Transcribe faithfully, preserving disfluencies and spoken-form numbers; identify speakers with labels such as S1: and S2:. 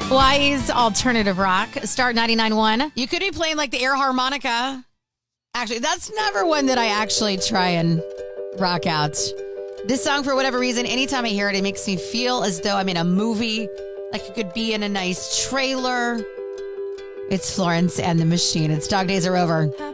S1: Hawaii's alternative rock. Start ninety-nine point one.
S2: You could be playing like the air harmonica.
S1: Actually, that's never one that I actually try and rock out. This song, for whatever reason, anytime I hear it, it makes me feel as though I'm in a movie, like it could be in a nice trailer. It's Florence and the Machine. It's Dog Days Are Over.